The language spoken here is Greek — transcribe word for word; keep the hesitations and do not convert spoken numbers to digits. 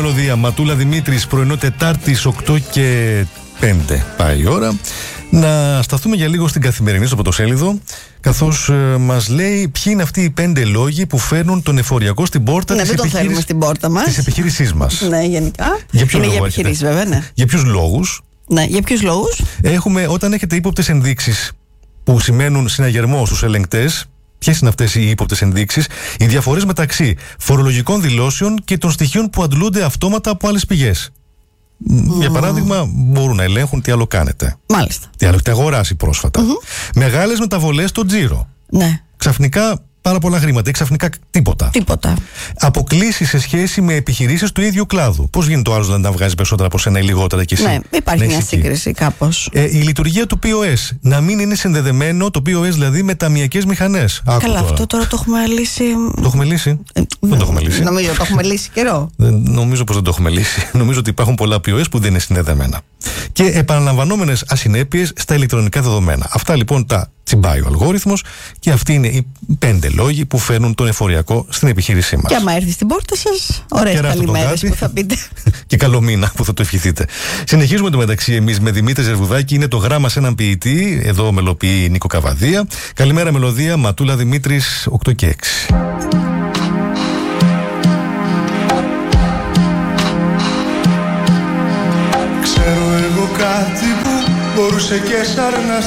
μελωδία, Ματούλα Δημήτρης, πρωινό Τετάρτης, οκτώ και πέντε πάει η ώρα. Να σταθούμε για λίγο στην Καθημερινή στο πρωτοσέλιδο, καθώς ε, μας λέει ποιοι είναι αυτοί οι πέντε λόγοι που φέρνουν τον εφοριακό στην πόρτα ναι, της, δεν επιχείρησης, το στην πόρτα μας. της επιχείρησής μας. Ναι, γενικά. Για ποιο είναι λόγο για επιχειρήσεις, βέβαια, ναι. Για ποιους λόγους? Ναι, για ποιους λόγους? Έχουμε, όταν έχετε ύποπτες ενδείξεις που σημαίνουν συναγερμό στους ελεγκτές. Ποιες είναι αυτές οι ύποπτες ενδείξεις? Οι διαφορές μεταξύ φορολογικών δηλώσεων και των στοιχείων που αντλούνται αυτόματα από άλλες πηγές. Mm. Για παράδειγμα, μπορούν να ελέγχουν τι άλλο κάνετε. Μάλιστα. Τι άλλο έχετε αγοράσει πρόσφατα. Mm-hmm. Μεγάλες μεταβολές στο τζίρο. Ναι. Ξαφνικά πάρα πολλά χρήματα ή ξαφνικά τίποτα. Τίποτα. Αποκλήσεις σε σχέση με επιχειρήσεις του ίδιου κλάδου. Πώς γίνεται ο άλλος να τα βγάζει περισσότερα από σένα ή λιγότερα κι εσύ? Ναι, υπάρχει μια εκεί. σύγκριση κάπως. Ε, η λειτουργία του πι ο ες. Να μην είναι συνδεδεμένο το πι ο ες δηλαδή με ταμειακές μηχανές. Άκου Καλά, τώρα. αυτό τώρα το έχουμε λύσει. Το έχουμε λύσει. Ε, δεν το έχουμε λύσει. Νομίζω το έχουμε λύσει καιρό. Δεν, νομίζω πως δεν το έχουμε λύσει. Νομίζω ότι υπάρχουν πολλά πι ο ες που δεν είναι συνδεδεμένα. Και επαναλαμβανόμενες ασυνέπειες στα ηλεκτρονικά δεδομένα. Αυτά λοιπόν τα τσιμπάει ο αλγόριθμος και αυτοί είναι οι πέντε λόγοι που φέρνουν τον εφοριακό στην επιχείρησή μας. Και άμα έρθει στην πόρτα σας, ωραίες καλημέρες που θα πείτε. Και καλό μήνα που θα το ευχηθείτε. Συνεχίζουμε το μεταξύ εμείς με Δημήτρη Ζερβουδάκη. Είναι το γράμμα σε έναν ποιητή. Εδώ μελοποιεί Νίκο Καβαδία. Καλημέρα μελωδία, Ματούλα Δημήτρης, οκτώ και έξι. Ξέρω εγώ κάτι που μπορούσε και σαρ να